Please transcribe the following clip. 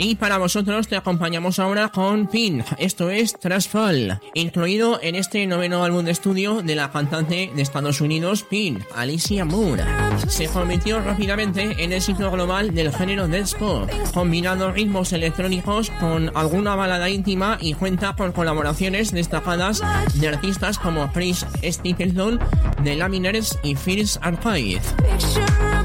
Y para vosotros te acompañamos ahora con Pink. Esto es Trashfall, incluido en este noveno álbum de estudio de la cantante de Estados Unidos, Pink, Alicia Moore. Se convirtió rápidamente en éxito global del género dance pop, combinando ritmos electrónicos con alguna balada íntima y cuenta con colaboraciones destacadas de artistas como Chris Stapleton, The Lumineers y Fierce Archive.